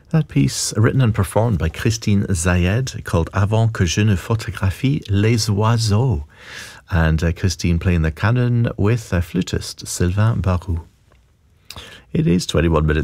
That piece written and performed by Christine Zayed called Avant que je ne photographie les oiseaux, and Christine playing the canon with flutist Sylvain Barou. It is 21 minutes